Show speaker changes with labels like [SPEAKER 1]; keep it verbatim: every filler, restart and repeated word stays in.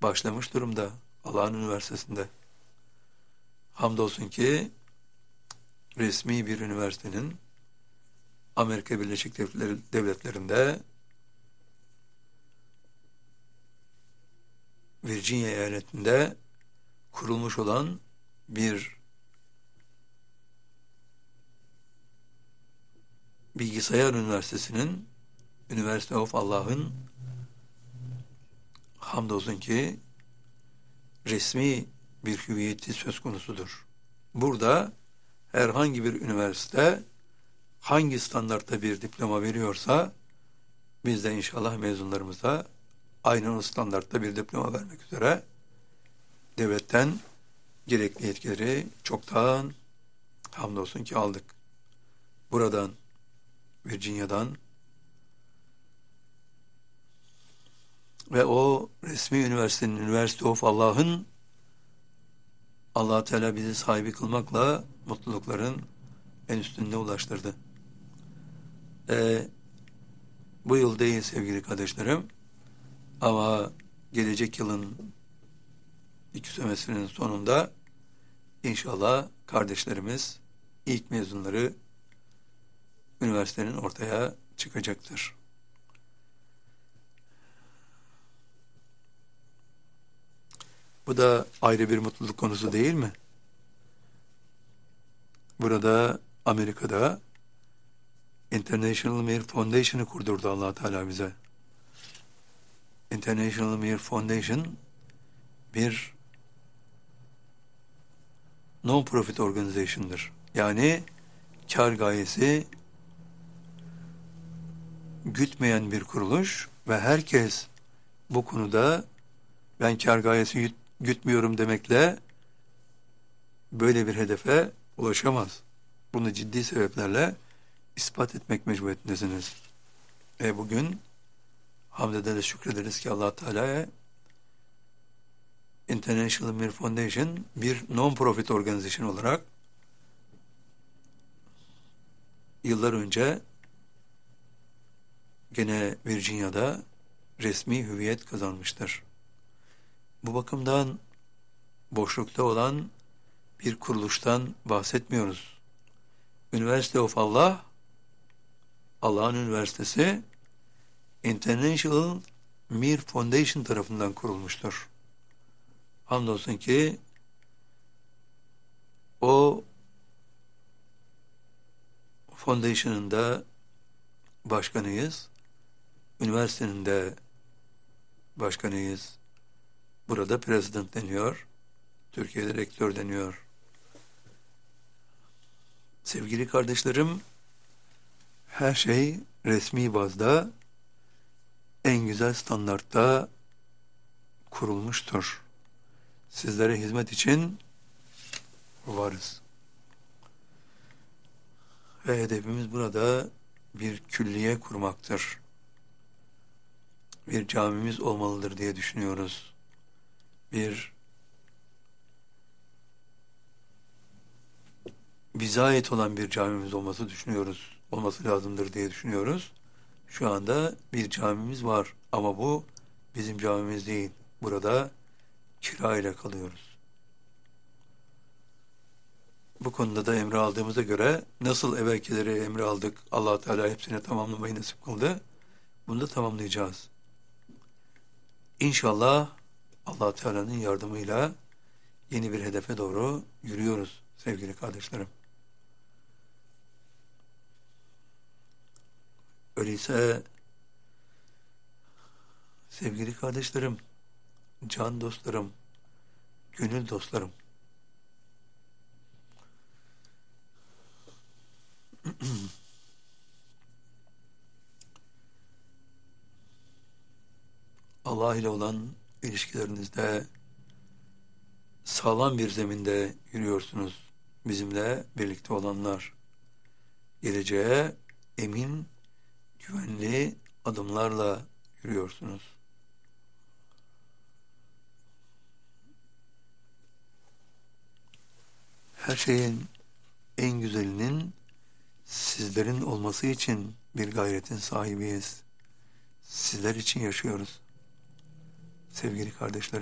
[SPEAKER 1] başlamış durumda Allah'ın üniversitesinde. Hamdolsun ki resmi bir üniversitenin Amerika Birleşik Devletleri, Devletleri'nde Virginia eyaletinde kurulmuş olan bir bilgisayar üniversitesinin, University of Allah'ın hamdolsun ki resmi bir hüviyeti söz konusudur. Burada herhangi bir üniversite hangi standartta bir diploma veriyorsa biz de inşallah mezunlarımıza aynı o standartta bir diploma vermek üzere devletten gerekli yetkileri çoktan hamdolsun ki aldık. Buradan, Virginia'dan ve o resmi üniversitenin, University of Allah'ın Allah Teala bizi sahibi kılmakla mutlulukların en üstünde ulaştırdı. E, bu yıl değil sevgili kardeşlerim, ama gelecek yılın iki semestrinin sonunda inşallah kardeşlerimiz, ilk mezunları üniversitenin ortaya çıkacaktır. Bu da ayrı bir mutluluk konusu değil mi? Burada Amerika'da International Mir Foundation'ı kurdurdu Allah Teala bize. International Mir Foundation bir non-profit organization'dır. Yani kar gayesi gütmeyen bir kuruluş ve herkes bu konuda ben kar gayesi gütmüyorum demekle böyle bir hedefe ulaşamaz. Bunu ciddi sebeplerle ispat etmek mecburiyetindesiniz. E bugün hamd ederiz, şükrederiz ki Allah Teala'ya International Mir Foundation bir non-profit organizasyon olarak yıllar önce gene Virginia'da resmi hüviyet kazanmıştır. Bu bakımdan boşlukta olan bir kuruluştan bahsetmiyoruz. University of Allah, Allah'ın üniversitesi International Mir Foundation tarafından kurulmuştur. Hamdolsun ki o foundation'ın da başkanıyız. Üniversitenin de başkanıyız. Burada president deniyor. Türkiye'de rektör deniyor. Sevgili kardeşlerim, her şey resmi bazda en güzel standartta kurulmuştur. Sizlere hizmet için varız. Ve hedefimiz burada bir külliye kurmaktır. Bir camimiz olmalıdır diye düşünüyoruz. Bir bize ait olan bir camimiz olması düşünüyoruz. Olması lazımdır diye düşünüyoruz. Şu anda bir camimiz var ama bu bizim camimiz değil. Burada kira ile kalıyoruz. Bu konuda da emri aldığımıza göre nasıl evvelkileri emri aldık, Allah Teala hepsini tamamlamayı nasip kıldı. Bunu da tamamlayacağız. İnşallah Allah Teala'nın yardımıyla yeni bir hedefe doğru yürüyoruz sevgili kardeşlerim. Öyleyse sevgili kardeşlerim, can dostlarım, gönül dostlarım, Allah ile olan ilişkilerinizde sağlam bir zeminde yürüyorsunuz. Bizimle birlikte olanlar, geleceğe emin, güvenli adımlarla yürüyorsunuz. Her şeyin en güzelinin sizlerin olması için bir gayretin sahibiyiz. Sizler için yaşıyoruz. Sevgili kardeşlerim,